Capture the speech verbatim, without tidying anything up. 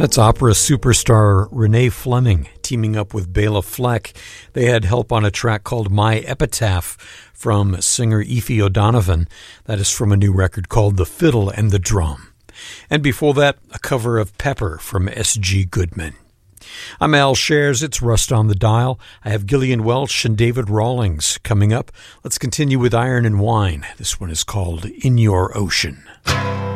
That's opera superstar Renee Fleming teaming up with Bela Fleck. They had help on a track called My Epitaph from singer Aoife O'Donovan. That is from a new record called The Fiddle and the Drum. And before that, a cover of Pepper from S G Goodman. I'm Al Shares. It's Rust on the Dial. I have Gillian Welch and David Rawlings coming up. Let's continue with Iron and Wine. This one is called In Your Ocean.